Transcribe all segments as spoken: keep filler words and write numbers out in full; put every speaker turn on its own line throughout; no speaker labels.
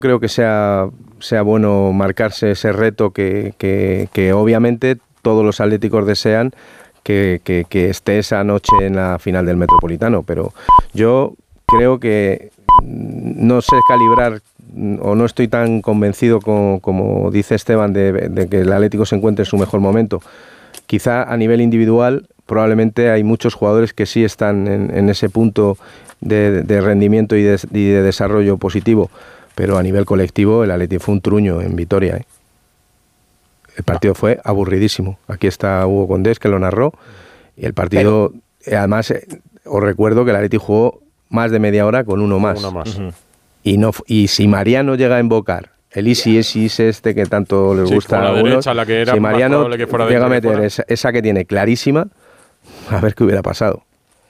creo que sea, sea bueno marcarse ese reto que, que, que obviamente todos los atléticos desean que, que, que esté esa noche en la final del Metropolitano, pero yo creo que no sé calibrar o no estoy tan convencido como, como dice Esteban de, de que el Atlético se encuentre en su mejor momento. Quizá a nivel individual probablemente hay muchos jugadores que sí están en, en ese punto de, de rendimiento y de, y de desarrollo positivo, pero a nivel colectivo el Atlético fue un truño en Vitoria, ¿eh? El partido fue aburridísimo. Aquí está Hugo Condés que lo narró y el partido, pero, además eh, os recuerdo que el Atlético jugó más de media hora con uno más.
Uno más. Uh-huh.
Y, no, y si Mariano llega a invocar el easy easy este que tanto les
sí,
gusta a algunos,
derecha, la que era
si Mariano
que fuera
llega a meter
fuera.
esa, esa que tiene clarísima, a ver qué hubiera pasado.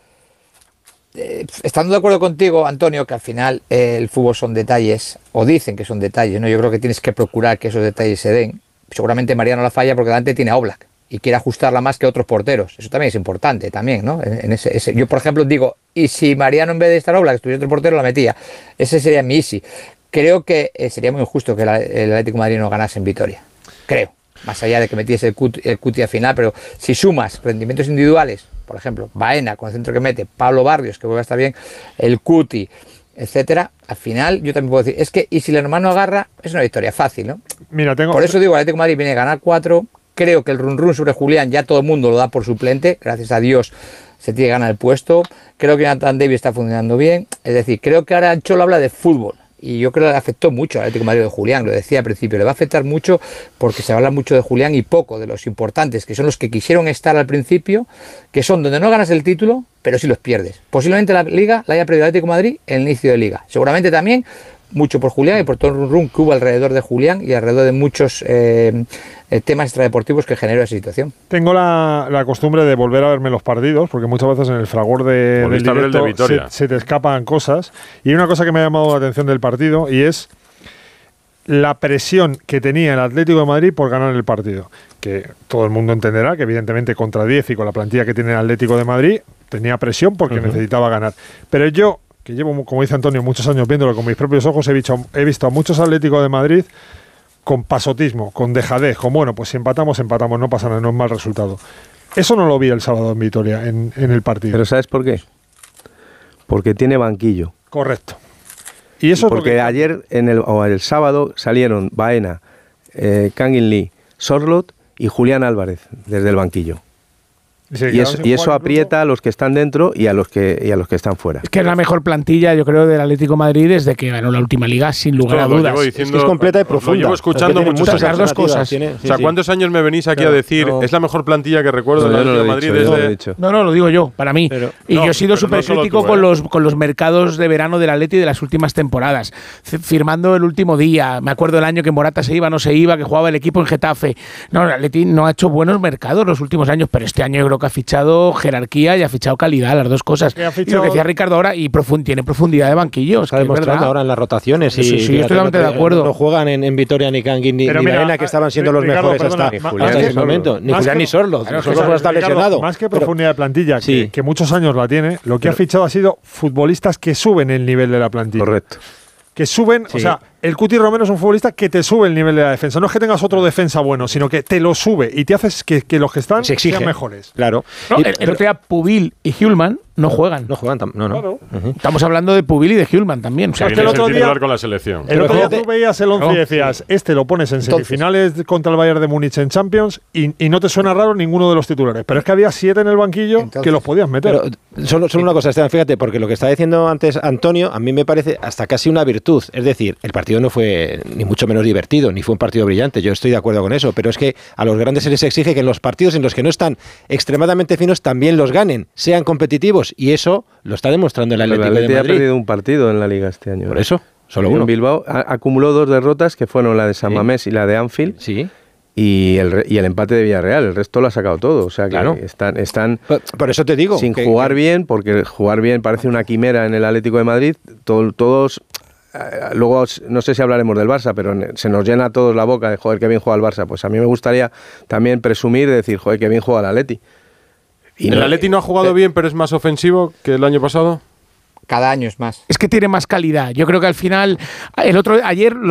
Eh, estando de acuerdo contigo, Antonio, que al final eh, el fútbol son detalles, o dicen que son detalles, ¿no? Yo creo que tienes que procurar que esos detalles se den. Seguramente Mariano la falla porque delante tiene a Oblak y quiere ajustarla más que otros porteros. Eso también es importante, también, ¿no? En, en ese, ese, yo, por ejemplo, digo, y si Mariano en vez de estar Oblak estuviera otro portero, la metía. Ese sería mi easy. Creo que eh, sería muy injusto que la, el Atlético de Madrid no ganase en Vitoria. Creo. Más allá de que metiese el Cuti, el Cuti al final, pero si sumas rendimientos individuales, por ejemplo, Baena con el centro que mete, Pablo Barrios, que vuelve a estar bien, el Cuti, etcétera, al final yo también puedo decir, es que y si el hermano agarra, es una victoria fácil, ¿no?
Mira, tengo...
Por eso digo, el Atlético de Madrid viene a ganar cuatro, creo que el run run sobre Julián ya todo el mundo lo da por suplente, gracias a Dios se tiene que ganar el puesto, creo que Jonathan David está funcionando bien, es decir, creo que ahora Cholo habla de fútbol, y yo creo que le afectó mucho al Atlético de Madrid de Julián, lo decía al principio, le va a afectar mucho porque se habla mucho de Julián y poco de los importantes, que son los que quisieron estar al principio, que son donde no ganas el título, pero sí los pierdes. Posiblemente la Liga la haya perdido el Atlético de Madrid en el inicio de Liga. Seguramente también mucho por Julián y por todo el run run que hubo alrededor de Julián y alrededor de muchos eh, temas extradeportivos que generó esa situación.
Tengo la, la costumbre de volver a verme los partidos, porque muchas veces en el fragor de, del directo
de
se, se te escapan cosas. Y hay una cosa que me ha llamado la atención del partido y es la presión que tenía el Atlético de Madrid por ganar el partido. Que todo el mundo entenderá que evidentemente contra diez y con la plantilla que tiene el Atlético de Madrid tenía presión porque uh-huh. necesitaba ganar. Pero yo, que llevo, como dice Antonio, muchos años viéndolo con mis propios ojos, he visto, he visto a muchos Atléticos de Madrid con pasotismo, con dejadez, con bueno, pues si empatamos, empatamos, no pasa nada, no es mal resultado. Eso no lo vi el sábado en Vitoria, en, en el partido.
¿Pero sabes por qué? Porque tiene banquillo.
Correcto. Y eso
porque
es lo que...
ayer, en el, o el sábado, salieron Baena, eh, Kangin Lee, Sorloth y Julián Álvarez desde el banquillo. Sí, y, eso, y eso aprieta a los que están dentro y a los que y a los que están fuera.
Es que es la mejor plantilla, yo creo, del Atlético de Madrid desde que ganó la última liga, sin lugar
Esto
a dudas.
Diciendo,
es que es completa y profunda.
Lo llevo escuchando muchos
años. Las dos cosas.
Tiene, sí, o sea, sí. ¿cuántos años me venís aquí claro, a decir no. es la mejor plantilla que recuerdo
no,
del Atlético
no
de Madrid
dicho,
desde...
Lo he dicho.
No, no, lo digo yo, para mí. Pero, y no, yo he sido súper crítico no con, eh. los, con los mercados de verano del Atlético de las últimas temporadas. Firmando el último día. Me acuerdo el año que Morata se iba, no se iba, que jugaba el equipo en Getafe. No, el Atlético no ha hecho buenos mercados los últimos años, pero este año yo creo que ha fichado jerarquía y ha fichado calidad, las dos cosas.
Fichado...
Y lo que decía Ricardo ahora, y profund, tiene profundidad de banquillos.
Está demostrando ahora en las rotaciones.
Sí, sí, sí, yo estoy totalmente de acuerdo.
No juegan en, en Vitoria ni Kangin ni, ni Baena, que estaban siendo los
Ricardo,
mejores
perdona,
hasta,
ma,
hasta
ese
que, momento. Ni Julián ni Sorloth.
Claro,
Sorloth está lesionado.
Más que
pero,
profundidad de plantilla,
sí.
que, que muchos años la tiene, lo que pero, ha fichado ha sido futbolistas que suben el nivel de la plantilla.
Correcto.
Que suben, sí. o sea, el Cuti Romero es un futbolista que te sube el nivel de la defensa. No es que tengas otro defensa bueno, sino que te lo sube y te haces que, que los que están
se
sean mejores.
Claro.
No, y, el, el otro día Pubil y Hjulman no juegan.
No juegan, no, no.
Claro.
Uh-huh. Estamos hablando de Pubil y de Hjulman también. O sea,
que el otro día con la selección.
El otro día tú veías el once no. y decías, este lo pones en semifinales Entonces. contra el Bayern de Múnich en Champions y, y no te suena raro ninguno de los titulares. Pero es que había siete en el banquillo Entonces. que los podías meter.
Pero solo, solo una cosa, Esteban, fíjate, porque lo que está diciendo antes Antonio, a mí me parece hasta casi una virtud. Es decir, el partido no fue ni mucho menos divertido, ni fue un partido brillante. Yo estoy de acuerdo con eso, pero es que a los grandes se les exige que en los partidos en los que no están extremadamente finos también los ganen, sean competitivos, y eso lo está demostrando el Atlético de Madrid.
ha perdido un partido en la Liga este año.
Por eso, solo uno.
En Bilbao a, acumuló dos derrotas que fueron la de San Mamés sí. y la de Anfield.
Sí.
Y el, y el empate de Villarreal, el resto lo ha sacado todo. O sea que claro. están, están
por, por eso te digo
sin
que,
jugar
que...
bien, porque jugar bien parece una quimera en el Atlético de Madrid. Todo, todos, eh, luego no sé si hablaremos del Barça, pero se nos llena a todos la boca de joder, que bien juega el Barça. Pues a mí me gustaría también presumir de decir, joder, que bien juega el Atleti.
Y ¿El no, Atleti no ha jugado eh, bien, pero es más ofensivo que el año pasado?
cada año es más.
Es que tiene más calidad. Yo creo que al final, el otro ayer